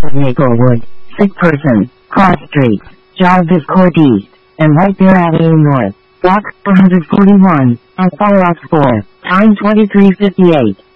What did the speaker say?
north of Maplewood, Sick Person, Cross Street, Jarvis Court East, and White Bear Avenue North, Block 441, on Far Rock 4, time 2358.